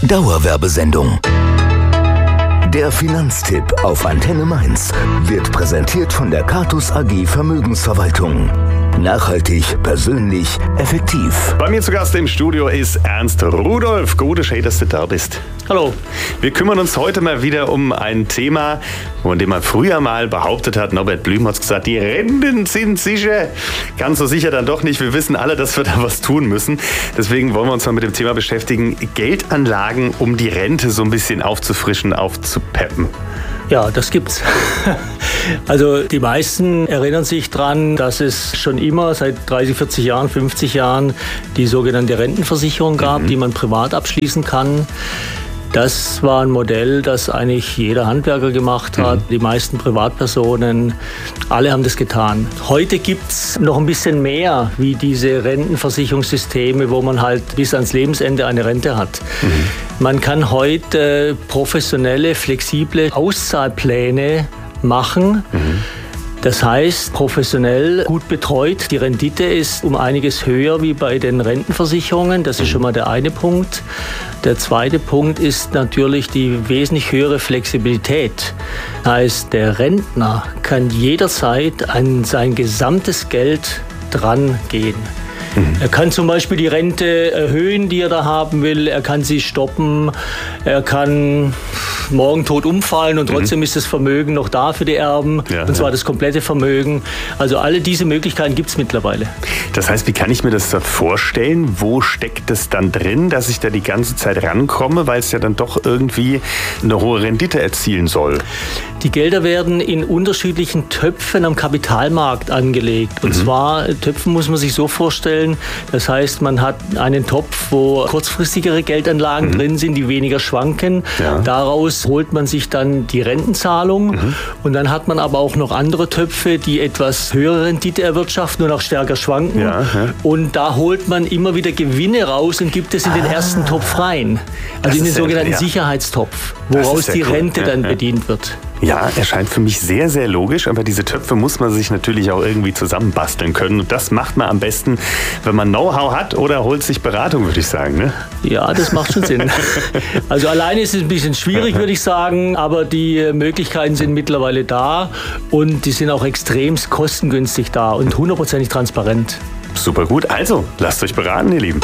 Dauerwerbesendung. Der Finanztipp auf Antenne Mainz wird präsentiert von der Catus AG Vermögensverwaltung. Nachhaltig, persönlich, effektiv. Bei mir zu Gast im Studio ist Ernst Rudolph. Gute schön, dass du da bist. Hallo. Wir kümmern uns heute mal wieder um ein Thema, von dem man früher mal behauptet hat, Norbert Blüm hat gesagt, die Renten sind sicher. Ganz so sicher dann doch nicht. Wir wissen alle, dass wir da was tun müssen. Deswegen wollen wir uns mal mit dem Thema beschäftigen, Geldanlagen, um die Rente so ein bisschen aufzufrischen, aufzupeppen. Ja, das gibt's. Also die meisten erinnern sich dran, dass es schon immer seit 30, 40 Jahren, 50 Jahren die sogenannte Rentenversicherung gab, die man privat abschließen kann. Das war ein Modell, das eigentlich jeder Handwerker gemacht hat, die meisten Privatpersonen, alle haben das getan. Heute gibt's noch ein bisschen mehr wie diese Rentenversicherungssysteme, wo man halt bis ans Lebensende eine Rente hat. Man kann heute professionelle, flexible Auszahlpläne machen. Das heißt, professionell gut betreut. Die Rendite ist um einiges höher wie bei den Rentenversicherungen. Das ist schon mal der eine Punkt. Der zweite Punkt ist natürlich die wesentlich höhere Flexibilität. Das heißt, der Rentner kann jederzeit an sein gesamtes Geld dran gehen. Er kann zum Beispiel die Rente erhöhen, die er da haben will. Er kann sie stoppen. Er kann morgen tot umfallen und trotzdem ist das Vermögen noch da für die Erben. Ja, und zwar das komplette Vermögen. Also alle diese Möglichkeiten gibt es mittlerweile. Das heißt, wie kann ich mir das da vorstellen? Wo steckt es dann drin, dass ich da die ganze Zeit rankomme, weil es ja dann doch irgendwie eine hohe Rendite erzielen soll? Die Gelder werden in unterschiedlichen Töpfen am Kapitalmarkt angelegt. Und zwar, Töpfen muss man sich so vorstellen, das heißt, man hat einen Topf, wo kurzfristigere Geldanlagen drin sind, die weniger schwanken. Ja. Daraus holt man sich dann die Rentenzahlung. Und dann hat man aber auch noch andere Töpfe, die etwas höhere Rendite erwirtschaften und auch stärker schwanken. Ja. Und da holt man immer wieder Gewinne raus und gibt es in den ersten Topf rein. Also in den sogenannten Sicherheitstopf, woraus die Rente dann bedient wird. Ja, erscheint für mich sehr, sehr logisch, aber diese Töpfe muss man sich natürlich auch irgendwie zusammenbasteln können. Und das macht man am besten, wenn man Know-how hat oder holt sich Beratung, würde ich sagen. Ne? Ja, das macht schon Sinn. Also alleine ist es ein bisschen schwierig, würde ich sagen, aber die Möglichkeiten sind mittlerweile da und die sind auch extremst kostengünstig da und 100%ig transparent. Super gut, also lasst euch beraten, ihr Lieben.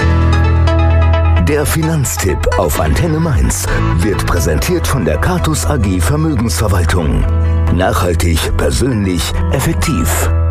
Der Finanztipp auf Antenne Mainz wird präsentiert von der Catus AG Vermögensverwaltung. Nachhaltig, persönlich, effektiv.